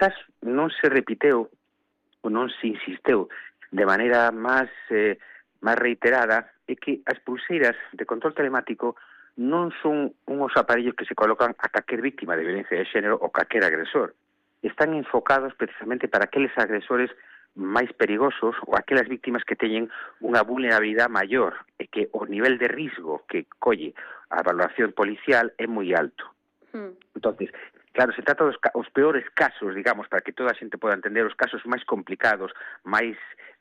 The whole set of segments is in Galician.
quizás non se repiteu ou non se insisteu de maneira máis reiterada é que as pulseiras de control telemático non son unhos aparellos que se colocan a calquer víctima de violencia de xénero ou calquer agresor. Están enfocados precisamente para aqueles agresores máis perigosos ou aquelas víctimas que teñen unha vulnerabilidade maior e que o nivel de risgo que colle a valoración policial é moi alto. Entonces, claro, se trata os peores casos, digamos, para que toda a xente poda entender, os casos máis complicados, máis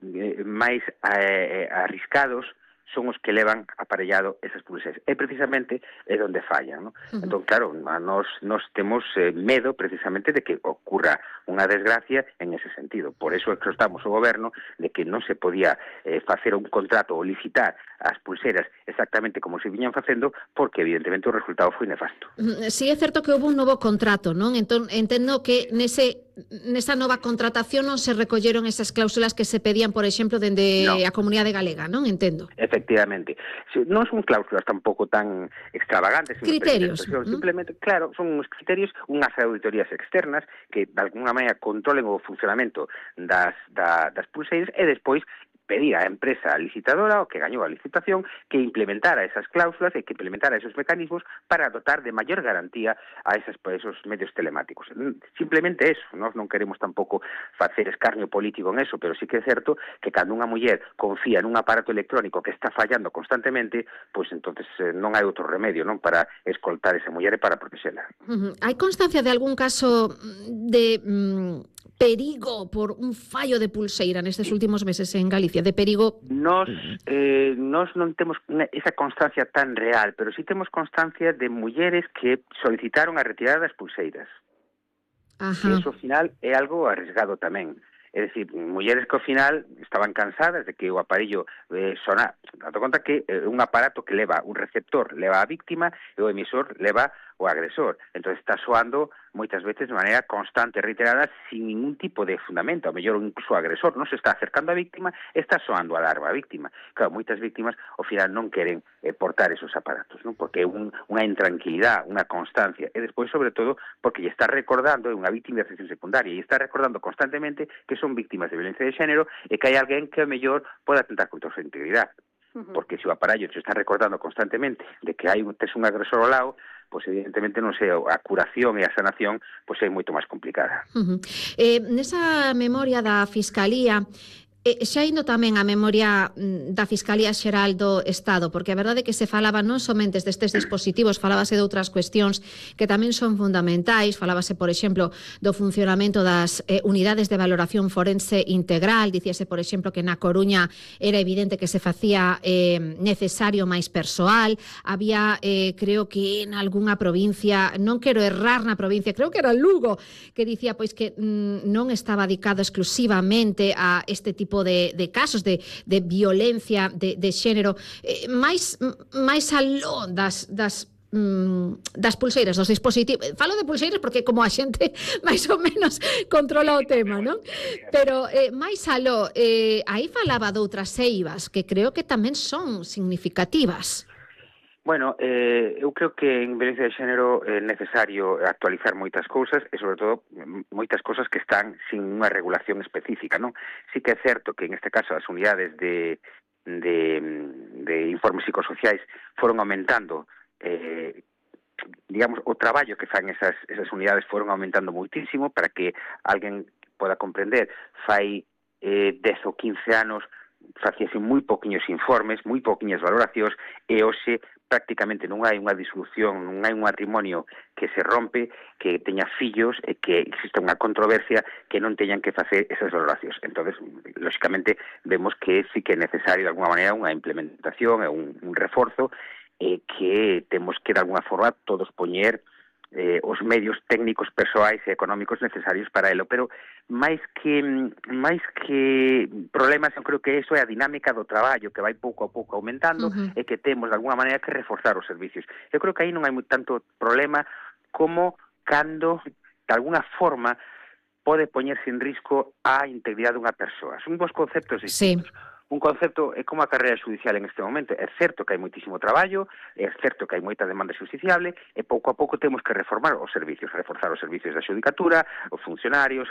arriscados, son os que levan aparellado esas pulseiras. E precisamente é onde fallan, ¿no? Entón, claro, nos temos medo precisamente de que ocurra unha desgracia en ese sentido. Por eso exhortamos ao goberno de que non se podía facer un contrato ou licitar as pulseiras exactamente como se viñan facendo, porque evidentemente o resultado foi nefasto. Si é certo que houve un novo contrato, non? Entón, entendo que nesa nova contratación non se recolleron esas cláusulas que se pedían, por exemplo, dende a comunidade galega, non? Entendo. Efectivamente. Non son cláusulas tampouco tan extravagantes. Criterios. Simplemente, claro, son uns criterios, unhas auditorías externas que de alguna maneira controlen o funcionamento das pulseiras e despois pedir á empresa licitadora, o que gañou a licitación, que implementara esas cláusulas e que implementara esos mecanismos para dotar de maior garantía a esos medios telemáticos. Simplemente eso, nós non queremos tampouco facer escarnio político en eso, pero sí que é certo que cando unha muller confía nun aparato electrónico que está fallando constantemente, pois entonces non hai outro remedio, non, para escoltar esa muller e para protexela. Hai constancia de algún caso de perigo por un fallo de pulseira nestes últimos meses en Galicia, de perigo? Nos non temos esa constancia tan real, pero sí temos constancia de mulleres que solicitaron a retirada das pulseiras. E iso, ao final, é algo arriesgado tamén. É dicir, mulleres que ao final estaban cansadas de que o aparello sona. Date conta que un aparato que leva un receptor leva a víctima e o emisor leva o agresor. Entón está soando moitas veces de maneira constante e reiterada sin ningún tipo de fundamento. A mellor incluso o agresor non se está acercando á víctima e está soando a alarma á víctima. Claro, moitas víctimas ao final non queren portar esos aparatos, non? Porque é unha intranquilidade, unha constancia. E despois, sobre todo, porque lle está recordando, é unha víctima de atención secundaria, e está recordando constantemente que son víctimas de violencia de xénero e que hai alguén que a mellor pode atentar contra a súa integridade. Porque se o aparello te está recordando constantemente de que tes un agresor ao lado, pois evidentemente non sei, a curación e a sanación pois é moito máis complicada. Nesa memoria da Fiscalía, xa indo tamén a memoria da Fiscalía Xeral do Estado, porque a verdade é que se falaba non somente destes dispositivos, falábase de outras cuestións que tamén son fundamentais, falábase, por exemplo, do funcionamento das unidades de valoración forense integral, dicíase, por exemplo, que na Coruña era evidente que se facía necesario máis persoal, había, creo que en algunha provincia, non quero errar na provincia, creo que era Lugo, que dicía pois que non estaba dedicado exclusivamente a este tipo de casos de violencia de xénero, máis aló das pulseiras, dos dispositivos. Falo de pulseiras porque como a xente máis ou menos controla o tema, non? Pero máis aló, aí falaba de outras eivas que creo que tamén son significativas. Bueno, eu creo que en violencia de xénero é necesario actualizar moitas cousas e, sobre todo, moitas cousas que están sin unha regulación específica, non? Sí que é certo que, en este caso, as unidades de informes psicosociais foron aumentando, digamos, o traballo que fan esas unidades foron aumentando moitísimo para que alguén poda comprender. Fai 10 ou 15 anos facíase moi poquinhos informes, moi poquinhas valoracións, e hoxe prácticamente non hai unha disolución, non hai un matrimonio que se rompe, que teña fillos e que exista unha controversia que non teñan que facer esas valoracións. Entonces, lógicamente, vemos que sí que é necesario de alguna maneira unha implementación e un reforzo e que temos que de alguna forma todos poñer os medios técnicos, persoais e económicos necesarios para elo, pero máis que problemas, eu creo que iso é a dinámica do traballo que vai pouco a pouco aumentando e que temos de alguna maneira que reforzar os servicios. Eu creo que aí non hai tanto problema como cando de alguna forma pode poñerse en risco a integridade dunha persoa. Son dous conceptos distintos. Un concepto é como a carreira judicial en este momento. É certo que hai moitísimo traballo, é certo que hai moita demanda justiciable e pouco a pouco temos que reformar os servicios, reforzar os servicios da xudicatura, os funcionarios,